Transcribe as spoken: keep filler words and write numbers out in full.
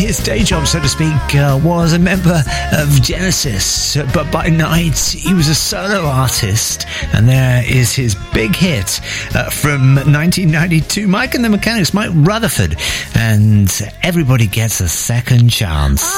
his day job, so to speak, uh, was a member of Genesis, but by night he was a solo artist, and there is his big hit uh, from nineteen ninety-two, Mike and the Mechanics, Mike Rutherford, and Everybody Gets a Second Chance.